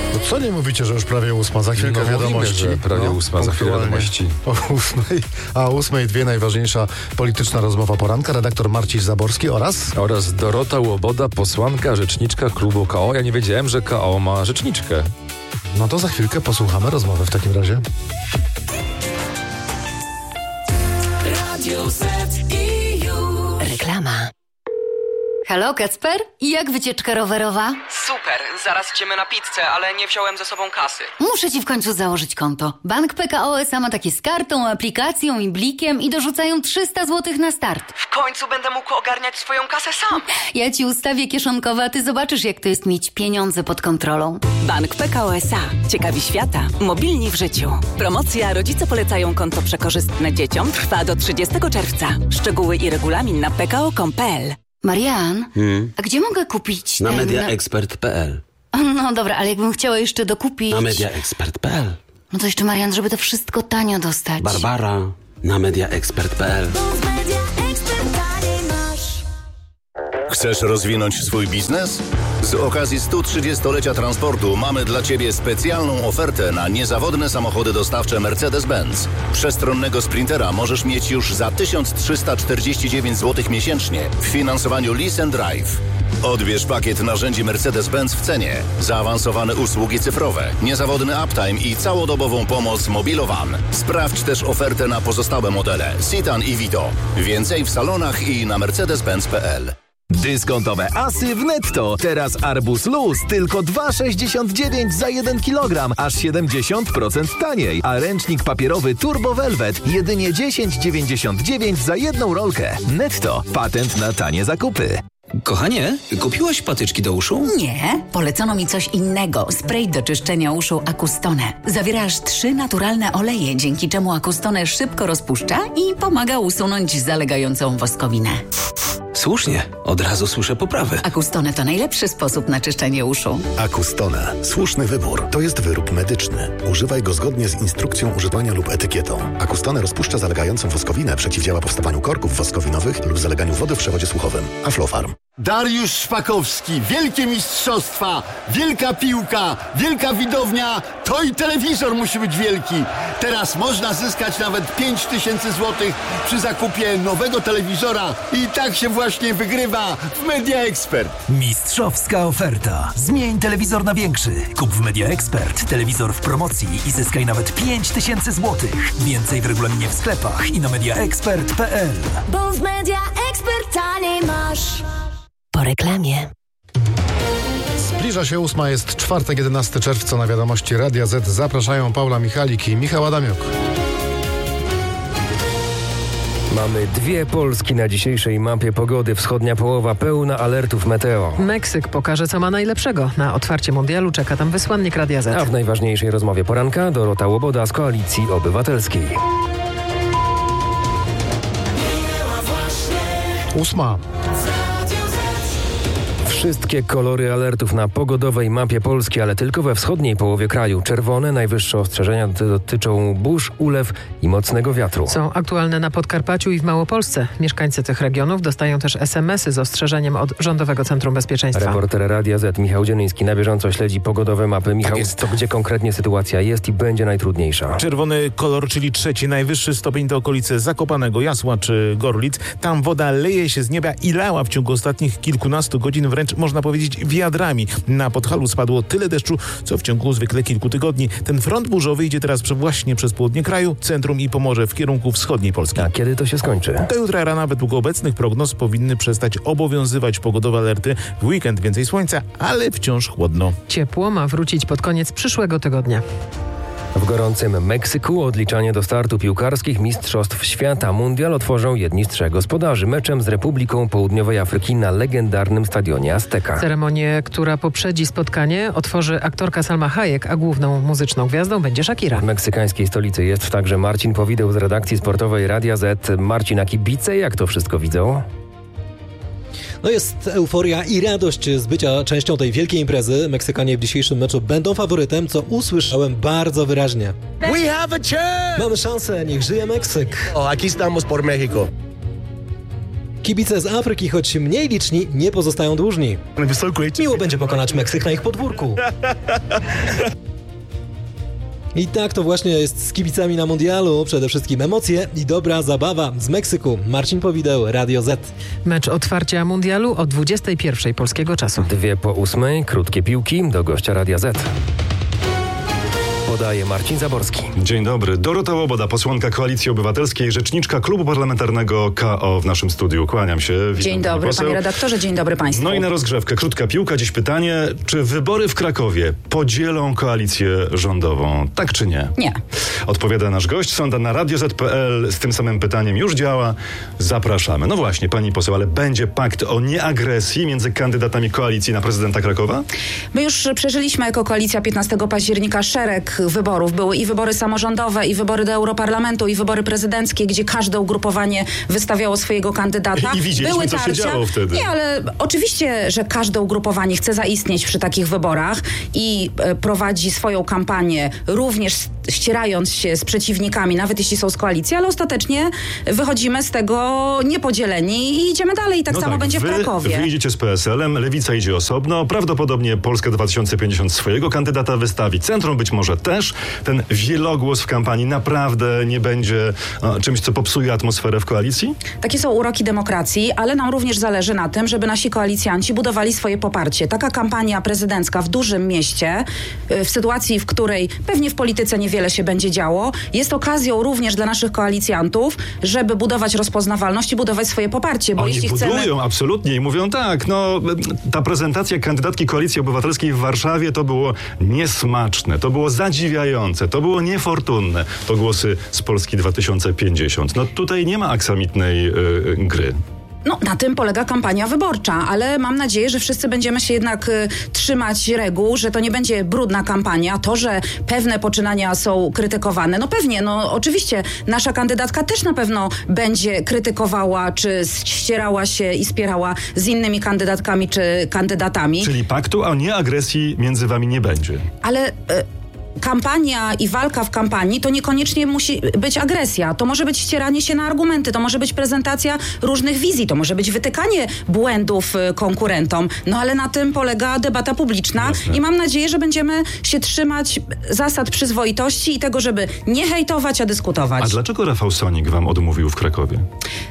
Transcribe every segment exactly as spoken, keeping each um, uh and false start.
No co nie mówicie, że już prawie ósma, za chwilkę no, wiadomości. Mówimy, że prawie no, ósma, za chwilę wiadomości. O ósmej, a o ósmej dwie najważniejsza polityczna rozmowa poranka. Redaktor Marcin Zaborski oraz... Oraz Dorota Łoboda, posłanka, rzeczniczka klubu K O. Ja nie wiedziałem, że K O ma rzeczniczkę. No to za chwilkę posłuchamy rozmowy w takim razie. Radio Z i Reklama. Halo, Kacper? I jak wycieczka rowerowa? Super, zaraz idziemy na pizzę, ale nie wziąłem ze sobą kasy. Muszę ci w końcu założyć konto. Bank P K O S A ma takie z kartą, aplikacją i blikiem i dorzucają trzysta złotych na start. W końcu będę mógł ogarniać swoją kasę sam. Ja ci ustawię kieszonkowe, a ty zobaczysz, jak to jest mieć pieniądze pod kontrolą. Bank P K O S A. Ciekawi świata. Mobilni w życiu. Promocja Rodzice polecają konto przekorzystne dzieciom trwa do trzydziestego czerwca. Szczegóły i regulamin na p k o kropka com kropka p l. Marian, Hmm? a gdzie mogę kupić Na ten... mediaexpert kropka p l. No dobra, ale jakbym chciała jeszcze dokupić... Na mediaexpert kropka p l. No to jeszcze, Marian, żeby to wszystko tanio dostać. Barbara, na mediaexpert kropka p l. Chcesz rozwinąć swój biznes? Z okazji stu trzydziestolecia transportu mamy dla Ciebie specjalną ofertę na niezawodne samochody dostawcze Mercedes-Benz. Przestronnego Sprintera możesz mieć już za tysiąc trzysta czterdzieści dziewięć złotych miesięcznie w finansowaniu Lease and Drive. Odbierz pakiet narzędzi Mercedes-Benz w cenie, zaawansowane usługi cyfrowe, niezawodny uptime i całodobową pomoc Mobilowan. Sprawdź też ofertę na pozostałe modele Citan i Vito. Więcej w salonach i na mercedes benz kropka p l. Dyskontowe asy w Netto. Teraz arbuz luz tylko dwa sześćdziesiąt dziewięć za jeden kilogram, aż siedemdziesiąt procent taniej. A ręcznik papierowy Turbo Velvet jedynie dziesięć dziewięćdziesiąt dziewięć za jedną rolkę. Netto. Patent na tanie zakupy. Kochanie, kupiłaś patyczki do uszu? Nie, polecono mi coś innego. Spray do czyszczenia uszu Acustone. Zawiera aż trzy naturalne oleje, dzięki czemu Acustone szybko rozpuszcza i pomaga usunąć zalegającą woskowinę. Słusznie, od razu słyszę poprawę. Acustone to najlepszy sposób na czyszczenie uszu. Acustone. Słuszny wybór. To jest wyrób medyczny. Używaj go zgodnie z instrukcją używania lub etykietą. Acustone rozpuszcza zalegającą woskowinę, przeciwdziała powstawaniu korków woskowinowych lub zaleganiu wody w przewodzie słuchowym. Aflofarm. Dariusz Szpakowski, wielkie mistrzostwa, wielka piłka, wielka widownia, to i telewizor musi być wielki. Teraz można zyskać nawet pięć tysięcy złotych przy zakupie nowego telewizora i tak się właśnie wygrywa w Media Expert. Mistrzowska oferta. Zmień telewizor na większy. Kup w Media Expert telewizor w promocji i zyskaj nawet pięć tysięcy złotych. Więcej w regulaminie w sklepach i na mediaexpert kropka p l. Bo w Media Expert taniej masz. Po reklamie. Zbliża się ósma, jest czwartek, jedenastego czerwca. Na wiadomości Radia Z zapraszają Paula Michalik i Michał Adamiuk. Mamy dwie Polski na dzisiejszej mapie pogody. Wschodnia połowa pełna alertów meteo. Meksyk pokaże, co ma najlepszego. Na otwarcie mundialu czeka tam wysłannik Radia Z. A w najważniejszej rozmowie poranka Dorota Łoboda z Koalicji Obywatelskiej. Ósma. Wszystkie kolory alertów na pogodowej mapie Polski, ale tylko we wschodniej połowie kraju. Czerwone najwyższe ostrzeżenia dotyczą burz, ulew i mocnego wiatru. Są aktualne na Podkarpaciu i w Małopolsce. Mieszkańcy tych regionów dostają też es em esy z ostrzeżeniem od Rządowego Centrum Bezpieczeństwa. Reporter Radia Z Michał Dzieliński na bieżąco śledzi pogodowe mapy. Michał, tak to gdzie konkretnie sytuacja jest i będzie najtrudniejsza? Czerwony kolor, czyli trzeci najwyższy stopień to okolice Zakopanego, Jasła czy Gorlic. Tam woda leje się z nieba i lała w ciągu ostatnich kilkunastu godzin wręcz można powiedzieć wiadrami. Na Podhalu spadło tyle deszczu, co w ciągu zwykle kilku tygodni. Ten front burzowy idzie teraz właśnie przez południe kraju, centrum i Pomorze w kierunku wschodniej Polski. A kiedy to się skończy? Do jutra rana według obecnych prognoz powinny przestać obowiązywać pogodowe alerty. W weekend więcej słońca, ale wciąż chłodno. Ciepło ma wrócić pod koniec przyszłego tygodnia. W gorącym Meksyku odliczanie do startu piłkarskich Mistrzostw Świata. Mundial otworzą jedni z trzech gospodarzy meczem z Republiką Południowej Afryki na legendarnym stadionie Azteca. Ceremonię, która poprzedzi spotkanie, otworzy aktorka Salma Hayek, a główną muzyczną gwiazdą będzie Shakira. W meksykańskiej stolicy jest także Marcin Powideł z redakcji sportowej Radia Z. Marcin, a kibice jak to wszystko widzą? No jest euforia i radość z bycia częścią tej wielkiej imprezy. Meksykanie w dzisiejszym meczu będą faworytem, co usłyszałem bardzo wyraźnie. We have a chance! Mamy szansę, niech żyje Meksyk. Oh, aquí estamos por México. Kibice z Afryki, choć mniej liczni, nie pozostają dłużni. Miło będzie pokonać Meksyk na ich podwórku. I tak to właśnie jest z kibicami na mundialu. Przede wszystkim emocje i dobra zabawa z Meksyku. Marcin Powideł, Radio Z. Mecz otwarcia mundialu o dwudziestej pierwszej polskiego czasu. Dwie po ósmej, krótkie piłki do gościa Radia Z. Podaje Marcin Zaborski. Dzień dobry. Dorota Łoboda, posłanka Koalicji Obywatelskiej, rzeczniczka Klubu Parlamentarnego K O w naszym studiu. Kłaniam się. Witam, dzień dobry, poseł. panie redaktorze, dzień dobry państwu. No i na rozgrzewkę, krótka piłka. Dziś pytanie, czy wybory w Krakowie podzielą koalicję rządową? Tak czy nie? Nie. Odpowiada nasz gość. Sonda na radio zet kropka pe el z tym samym pytaniem już działa. Zapraszamy. No właśnie, pani poseł, ale będzie pakt o nieagresji między kandydatami koalicji na prezydenta Krakowa? My już przeżyliśmy jako koalicja piętnastego października szereg wyborów. Były i wybory samorządowe, i wybory do Europarlamentu, i wybory prezydenckie, gdzie każde ugrupowanie wystawiało swojego kandydata. I widzieliśmy, Były co tarcia. się działo wtedy. Nie, ale oczywiście, że każde ugrupowanie chce zaistnieć przy takich wyborach i e, prowadzi swoją kampanię, również ścierając się z przeciwnikami, nawet jeśli są z koalicji, ale ostatecznie wychodzimy z tego niepodzieleni i idziemy dalej. I tak no samo tak, będzie wy, w Krakowie. Wy idziecie z P S L em, Lewica idzie osobno, prawdopodobnie Polska dwa tysiące pięćdziesiąt swojego kandydata wystawi, Centrum być może też. Ten wielogłos w kampanii naprawdę nie będzie a, czymś, co popsuje atmosferę w koalicji? Takie są uroki demokracji, ale nam również zależy na tym, żeby nasi koalicjanci budowali swoje poparcie. Taka kampania prezydencka w dużym mieście, w sytuacji, w której pewnie w polityce niewiele się będzie działo, jest okazją również dla naszych koalicjantów, żeby budować rozpoznawalność i budować swoje poparcie. Bo Oni jeśli budują chcemy... absolutnie i mówią tak, no ta prezentacja kandydatki Koalicji Obywatelskiej w Warszawie to było niesmaczne, to było zadziwiające, to było niefortunne. To głosy z Polski dwa tysiące pięćdziesiąt. No tutaj nie ma aksamitnej yy, gry. No, na tym polega kampania wyborcza, ale mam nadzieję, że wszyscy będziemy się jednak y, trzymać reguł, że to nie będzie brudna kampania. To, że pewne poczynania są krytykowane, no pewnie, no oczywiście nasza kandydatka też na pewno będzie krytykowała, czy ścierała się i spierała z innymi kandydatkami, czy kandydatami. Czyli paktu, a nie agresji między wami nie będzie. Ale... Y- Kampania i walka w kampanii to niekoniecznie musi być agresja. To może być ścieranie się na argumenty, to może być prezentacja różnych wizji, to może być wytykanie błędów konkurentom. No ale na tym polega debata publiczna. Jasne. I mam nadzieję, że będziemy się trzymać zasad przyzwoitości i tego, żeby nie hejtować, a dyskutować. A dlaczego Rafał Sonik wam odmówił w Krakowie?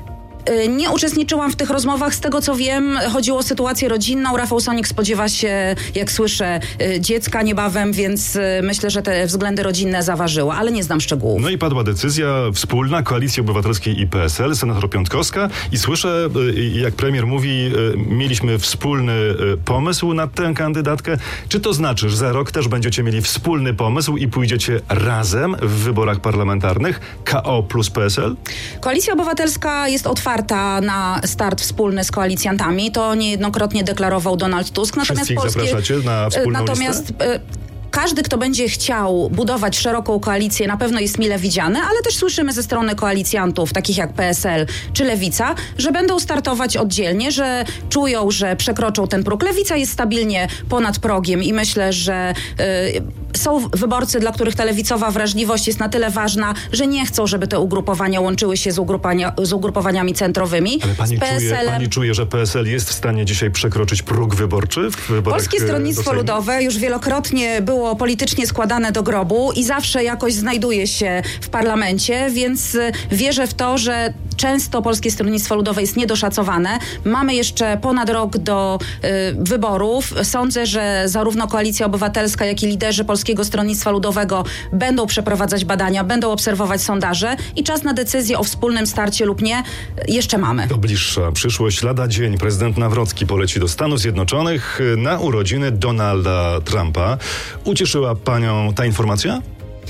Nie uczestniczyłam w tych rozmowach. Z tego, co wiem, chodziło o sytuację rodzinną. Rafał Sonik spodziewa się, jak słyszę, dziecka niebawem, więc myślę, że te względy rodzinne zaważyły, ale nie znam szczegółów. No i padła decyzja wspólna Koalicji Obywatelskiej i P S L, senator Piątkowska, i słyszę, jak premier mówi, mieliśmy wspólny pomysł na tę kandydatkę. Czy to znaczy, że za rok też będziecie mieli wspólny pomysł i pójdziecie razem w wyborach parlamentarnych K O plus P S L? Koalicja Obywatelska jest otwarta na start wspólny z koalicjantami. To niejednokrotnie deklarował Donald Tusk. Natomiast Wszystkich polskie, zapraszacie na wspólną natomiast, listę? Każdy, kto będzie chciał budować szeroką koalicję, na pewno jest mile widziany, ale też słyszymy ze strony koalicjantów, takich jak P S L czy Lewica, że będą startować oddzielnie, że czują, że przekroczą ten próg. Lewica jest stabilnie ponad progiem i myślę, że y, są wyborcy, dla których ta lewicowa wrażliwość jest na tyle ważna, że nie chcą, żeby te ugrupowania łączyły się z, ugrupowania, z ugrupowaniami centrowymi. Ale pani, z P S L-em... czuje, pani czuje, że P S L jest w stanie dzisiaj przekroczyć próg wyborczy w wyborach? Polskie Stronnictwo Ludowe już wielokrotnie było politycznie składane do grobu i zawsze jakoś znajduje się w parlamencie, więc wierzę w to, że często Polskie Stronnictwo Ludowe jest niedoszacowane. Mamy jeszcze ponad rok do y, wyborów. Sądzę, że zarówno Koalicja Obywatelska, jak i liderzy Polskiego Stronnictwa Ludowego będą przeprowadzać badania, będą obserwować sondaże i czas na decyzję o wspólnym starcie lub nie jeszcze mamy. To bliższa przyszłość. Lada dzień prezydent Nawrocki poleci do Stanów Zjednoczonych na urodziny Donalda Trumpa. Ucieszyła panią ta informacja?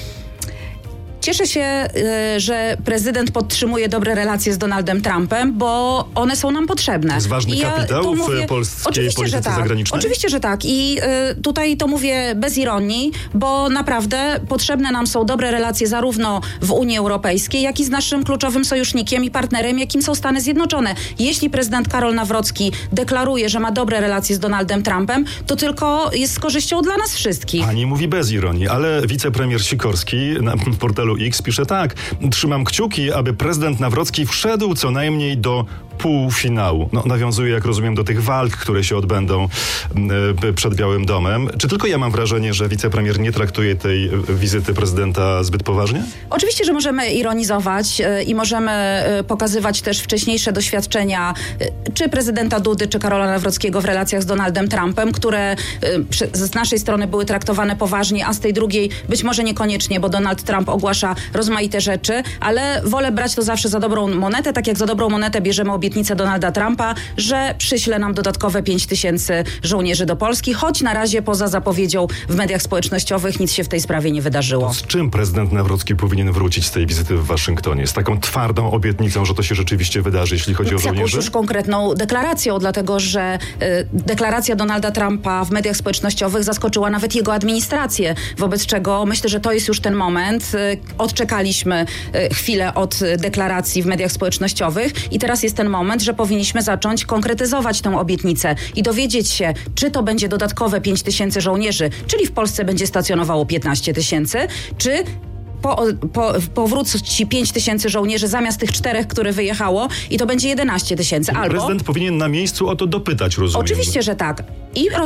Cieszę się, że prezydent podtrzymuje dobre relacje z Donaldem Trumpem, bo one są nam potrzebne. To jest ważny I kapitał ja w mówię, polskiej oczywiście, polityce że tak. zagranicznej? Oczywiście, że tak. I y, tutaj to mówię bez ironii, bo naprawdę potrzebne nam są dobre relacje zarówno w Unii Europejskiej, jak i z naszym kluczowym sojusznikiem i partnerem, jakim są Stany Zjednoczone. Jeśli prezydent Karol Nawrocki deklaruje, że ma dobre relacje z Donaldem Trumpem, to tylko jest z korzyścią dla nas wszystkich. Pani mówi bez ironii, ale wicepremier Sikorski na portalu X pisze tak. Trzymam kciuki, aby prezydent Nawrocki wszedł co najmniej do półfinału. No, nawiązuje, jak rozumiem, do tych walk, które się odbędą y, przed Białym Domem. Czy tylko ja mam wrażenie, że wicepremier nie traktuje tej wizyty prezydenta zbyt poważnie? Oczywiście, że możemy ironizować y, i możemy y, pokazywać też wcześniejsze doświadczenia y, czy prezydenta Dudy, czy Karola Nawrockiego w relacjach z Donaldem Trumpem, które y, przy, z naszej strony były traktowane poważnie, a z tej drugiej być może niekoniecznie, bo Donald Trump ogłasza rozmaite rzeczy, ale wolę brać to zawsze za dobrą monetę, tak jak za dobrą monetę bierzemy obietnicę Donalda Trumpa, że przyśle nam dodatkowe pięć tysięcy żołnierzy do Polski, choć na razie poza zapowiedzią w mediach społecznościowych nic się w tej sprawie nie wydarzyło. To z czym prezydent Nawrocki powinien wrócić z tej wizyty w Waszyngtonie? Z taką twardą obietnicą, że to się rzeczywiście wydarzy, jeśli chodzi o żołnierzy? Z jakąś już konkretną deklaracją, dlatego że y, deklaracja Donalda Trumpa w mediach społecznościowych zaskoczyła nawet jego administrację, wobec czego myślę, że to jest już ten moment. Y, odczekaliśmy y, chwilę od deklaracji w mediach społecznościowych i teraz jest ten moment, że powinniśmy zacząć konkretyzować tę obietnicę i dowiedzieć się, czy to będzie dodatkowe pięć tysięcy żołnierzy, czyli w Polsce będzie stacjonowało piętnaście tysięcy, czy Po, po, powróci pięć tysięcy żołnierzy zamiast tych czterech, które wyjechało i to będzie jedenaście tysięcy. Albo prezydent powinien na miejscu o to dopytać, rozumiem. Oczywiście, że tak. I roz